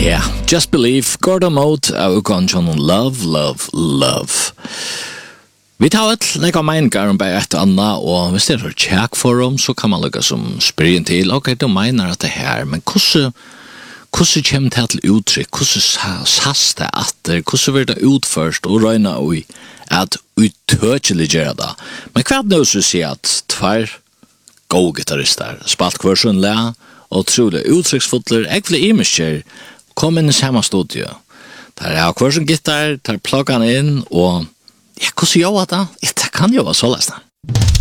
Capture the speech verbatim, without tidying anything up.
Yeah, Just Believe, Gordon Mode, og Gunjon Love, Love, Love. Vi tar et lega meningar om bare et og annet, og hvis det er tjekk for dem, så kan man lukka som spyrir til, ok, du mener at det her, men hvordan hvordan kommer det til uttrykk, hvordan sass det atter, hvordan blir det utførst og røyna ui at uttøkjelig gjøre det. Men hva er det nå som sier at tvær gode gitarister, spalt kvarsunlega, og trolig uttrykksfotler, jeg vil imisker, kom inn i samme studio. Der er kvarsun gitar, der plugger han inn, og ja, hvordan gjør det? Det kan jo være så løsne.